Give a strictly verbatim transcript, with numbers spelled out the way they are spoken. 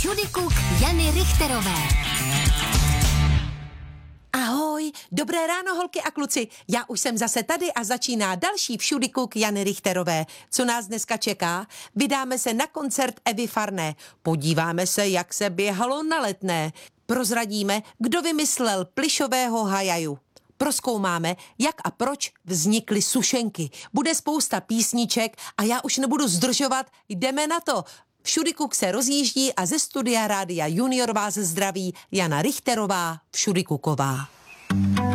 Všudykuk Jany Richterové. Ahoj, dobré ráno holky a kluci, já už jsem zase tady a začíná další Všudykuk Jany Richterové. Co nás dneska čeká? Vydáme se na koncert Evy Farné, podíváme se, jak se běhalo na Letné, prozradíme, kdo vymyslel plyšového hajaju. Prozkoumáme, jak a proč vznikly sušenky. Bude spousta písniček a já už nebudu zdržovat, jdeme na to. Všudykuk se rozjíždí a ze studia Rádia Junior vás zdraví Jana Richterová, Všudykuková.